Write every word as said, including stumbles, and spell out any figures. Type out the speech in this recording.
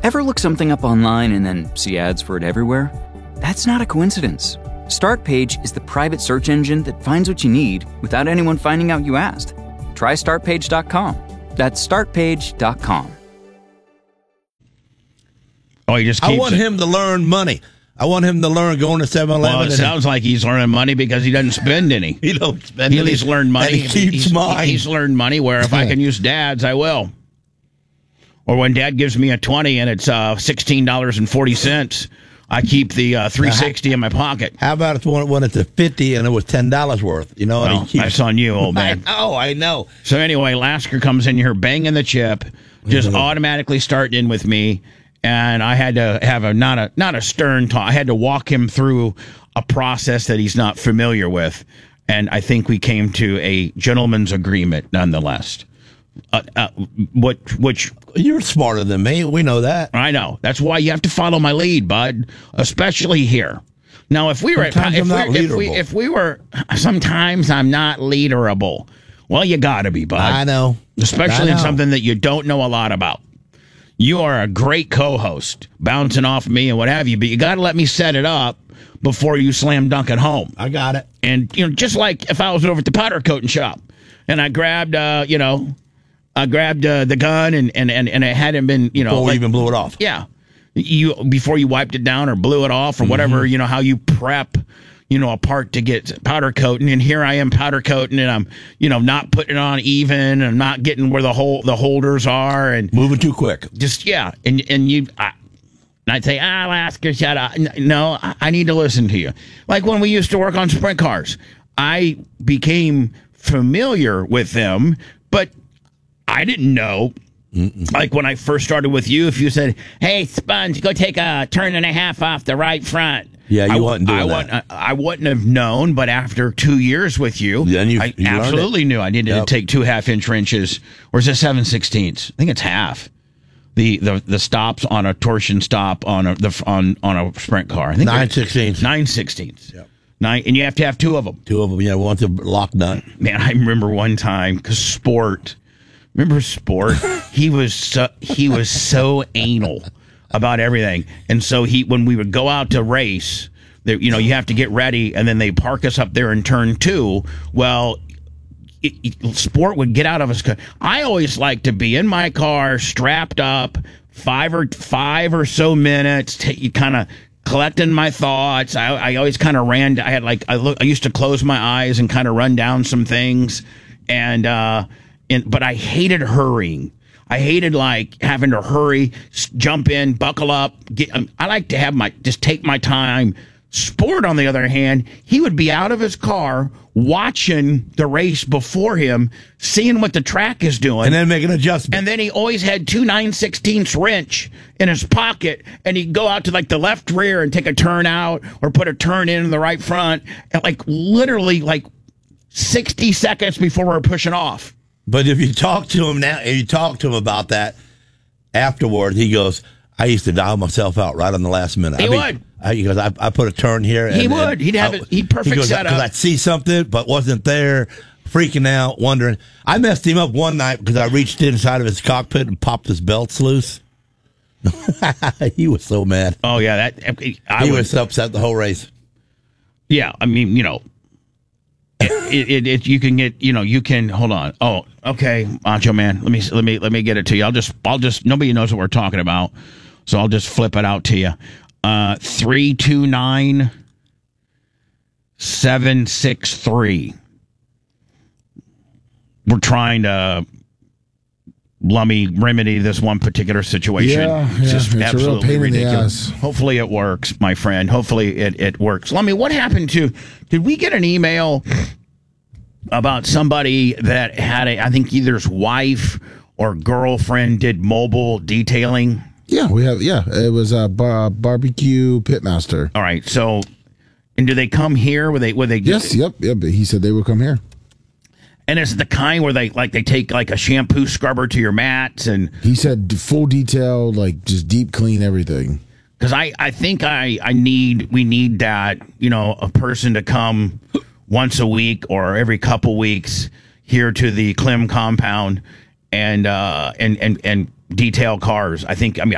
Ever look something up online and then see ads for it everywhere? That's not a coincidence. Startpage is the private search engine that finds what you need without anyone finding out you asked. Try start page dot com. That's start page dot com. Oh, he just keeps I want it. him to learn money. I want him to learn going to seven eleven. Well, it sounds like he's learning money because he doesn't spend any. He don't spend he, any. He's learned money. And he keeps he's, mine. He's learned money where if I can use Dad's, I will. Or when Dad gives me a twenty and it's uh, sixteen dollars and forty cents, I keep the uh, three sixty in my pocket. How about if when, when it's a fifty and it was ten dollars worth? You know, Well, and he keeps, that's on you, old man. I know, I know. So anyway, Lasker comes in here banging the chip, just automatically starting in with me, and I had to have a not a not a stern talk. I had to walk him through a process that he's not familiar with, and I think we came to a gentleman's agreement nonetheless. Uh, uh, what which You're smarter than me. We know that. I know. That's why you have to follow my lead, bud, especially here. Now, if we were, Sometimes if, I'm not we, if we, leaderable. if we were, sometimes I'm not leaderable. Well, you got to be, bud. I know. Especially I in know. something that you don't know a lot about. You are a great co-host, bouncing off me and what have you, but you got to let me set it up before you slam dunk at home. I got it. And, you know, just like if I was over at the powder coating shop and I grabbed, uh, you know, I grabbed uh, the gun and, and, and, and it hadn't been, you know. Before we like, even blew it off. Yeah. You before you wiped it down or blew it off or Mm-hmm. whatever, you know, how you prep, you know, a part to get powder coating. And here I am powder coating and I'm, you know, not putting it on even and not getting where the hole the holders are and Moving too quick. just, yeah. And and you, I, and I'd say, ah, Lasker, shut up. N- No, I I need to listen to you. Like when we used to work on sprint cars, I became familiar with them, but I didn't know. Mm-mm. Like when I first started with you, if you said, hey, Sponge, go take a turn and a half off the right front. Yeah, you I, wasn't doing I that. Wouldn't, I wouldn't have known, but after two years with you, Then you- I you learned absolutely it. knew I needed Yep. to take two half-inch wrenches. Or is it seven sixteenths? I think it's half. The, the the stops on a torsion stop on a the on on a sprint car. I think Nine they're- sixteenths. Nine sixteenths. Yep. Nine, and you have to have two of them. Two of them. Yeah, one's a lock nut. Man, I remember one time because Sport. Remember Sport? He was so, he was so anal about everything, and so he when we would go out to race, there you know you have to get ready, and then they park us up there in turn two. Well, it, it, Sport would get out of his car. I always like to be in my car, strapped up, five or five or so minutes, t- kind of collecting my thoughts. I, I always kind of ran. I had like I look. I used to close my eyes and kind of run down some things, and uh, and but I hated hurrying. I hated like having to hurry, s- jump in, buckle up. Get. Um, I like to have my just take my time. Sport, on the other hand, he would be out of his car watching the race before him, seeing what the track is doing. And then make an adjustment. And then he always had two nine sixteenths wrench in his pocket, and he'd go out to like the left rear and take a turn out or put a turn in in the right front, and like literally like sixty seconds before we're pushing off. But if you talk to him now, if you talk to him about that afterward, he goes, I used to dial myself out right on the last minute. He I mean, would. I, he goes, I, I put a turn here. And, He would. and He'd have I- it- he'd perfect he goes, setup. Because I'd see something, but wasn't there, freaking out, wondering. I messed him up one night because I reached inside of his cockpit and popped his belts loose. He was so mad. Oh yeah, that I he would, was upset the whole race. Yeah, I mean, you know, it, it, it, you can get, you know, you can hold on. Oh, okay, Macho Man, let me let me let me get it to you. I'll just I'll just nobody knows what we're talking about, so I'll just flip it out to you. Uh, three two nine seven six three. We're trying to lummy remedy this one particular situation. Yeah, it's yeah, just it's a real absolutely pain in the ridiculous. ass. Hopefully it works, my friend. Hopefully it, it works. Lummy, what happened to, did we get an email about somebody that had a, I think either his wife or girlfriend did mobile detailing? Yeah, we have. Yeah, it was a bar, barbecue pitmaster. All right, so, and do they come here? Were they, were they? Yes, yep, yep. He said they would come here. And it's the kind where they, like, they take like a shampoo scrubber to your mats and, He said full detail, like just deep clean everything. because I, I think I, I need, we need that, you know, a person to come once a week or every couple weeks here to the Clem compound and, uh, and, and, and detail cars. I think, I mean,